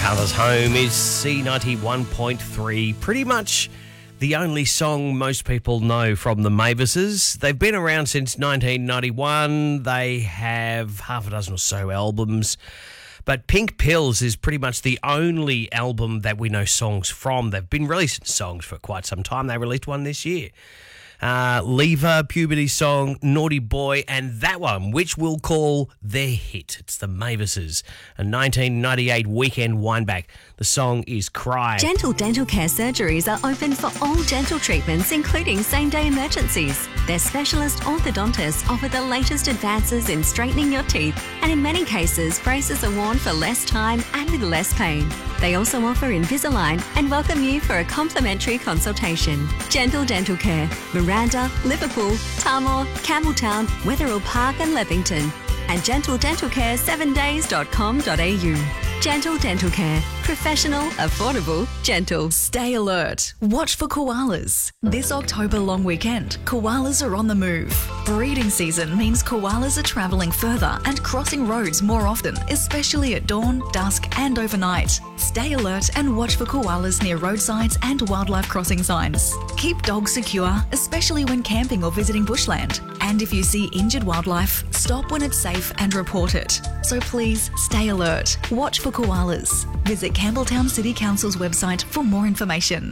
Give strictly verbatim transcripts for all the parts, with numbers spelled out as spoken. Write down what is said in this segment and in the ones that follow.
MacArthur's Home is C ninety-one point three, pretty much the only song most people know from the Mavises. They've been around since nineteen ninety-one. They have half a dozen or so albums. But Pink Pills is pretty much the only album that we know songs from. They've been releasing songs for quite some time. They released one this year. Uh, Lever, Puberty Song, Naughty Boy, and that one, which we'll call their hit. It's the Mavises, a nineteen ninety-eight weekend wineback. The song is Cry. Gentle Dental Care surgeries are open for all dental treatments, including same-day emergencies. Their specialist orthodontists offer the latest advances in straightening your teeth, and in many cases, braces are worn for less time and with less pain. They also offer Invisalign and welcome you for a complimentary consultation. Gentle Dental Care, Miranda, Liverpool, Tamworth, Campbelltown, Wetherill Park and Leppington, and gentle dental care seven days dot com dot a u. Gentle Dental Care. Professional, affordable, gentle. Stay alert. Watch for koalas. This October long weekend, koalas are on the move. Breeding season means koalas are travelling further and crossing roads more often, especially at dawn, dusk and overnight. Stay alert and watch for koalas near roadsides and wildlife crossing signs. Keep dogs secure, especially when camping or visiting bushland. And if you see injured wildlife, stop when it's safe and report it. So please stay alert. Watch for koalas. Visit Campbelltown City Council's website for more information.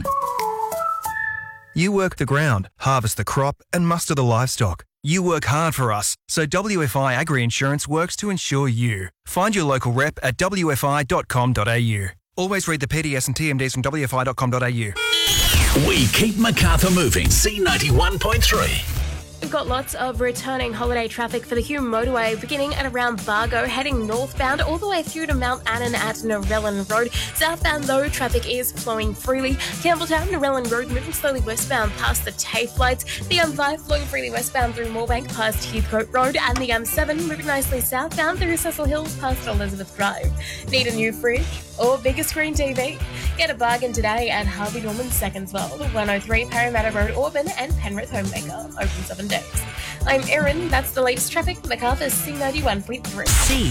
You work the ground, harvest the crop and muster the livestock. You work hard for us, so W F I Agri Insurance works to insure you. Find your local rep at w f i dot com dot a u. Always read the P D S and T M Ds from w f i dot com dot a u. We keep MacArthur moving. C ninety-one point three. We've got lots of returning holiday traffic for the Hume Motorway, beginning at around Bargo, heading northbound all the way through to Mount Annan at Narellan Road. Southbound, though, traffic is flowing freely. Campbelltown, Narellan Road, moving slowly westbound past the TAFE lights. The M five flowing freely westbound through Moorebank past Heathcote Road. And the M seven moving nicely southbound through Cecil Hills past Elizabeth Drive. Need a new fridge or bigger screen T V? Get a bargain today at Harvey Norman Secondswell, one oh three Parramatta Road, Auburn, and Penrith Homemaker. Open seven days. I'm Erin. That's the latest traffic. MacArthur's C ninety-one point three. C